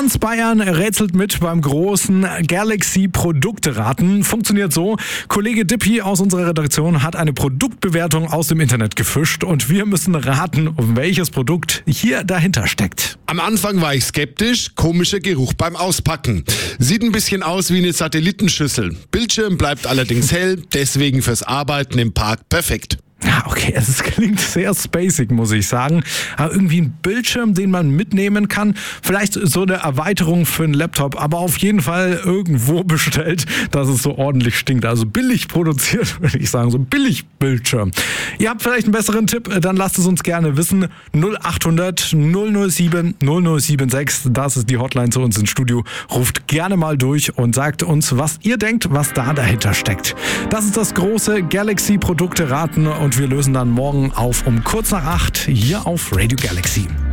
Ganz Bayern rätselt mit beim großen Galaxy-Produkte-Raten. Funktioniert so: Kollege Dippi aus unserer Redaktion hat eine Produktbewertung aus dem Internet gefischt und wir müssen raten, welches Produkt hier dahinter steckt. Am Anfang war ich skeptisch, komischer Geruch beim Auspacken. Sieht ein bisschen aus wie eine Satellitenschüssel. Bildschirm bleibt allerdings hell, deswegen fürs Arbeiten im Park perfekt. Ja, okay, es klingt sehr spacig, muss ich sagen. Aber irgendwie ein Bildschirm, den man mitnehmen kann. Vielleicht so eine Erweiterung für einen Laptop, aber auf jeden Fall irgendwo bestellt, dass es so ordentlich stinkt. Also billig produziert, würde ich sagen. So ein Billig-Bildschirm. Ihr habt vielleicht einen besseren Tipp, dann lasst es uns gerne wissen. 0800 007 0076, das ist die Hotline zu uns ins Studio. Ruft gerne mal durch und sagt uns, was ihr denkt, was da dahinter steckt. Das ist das große Galaxy-Produkte-Raten und wir lösen dann morgen auf um kurz nach 8 hier auf Radio Galaxy.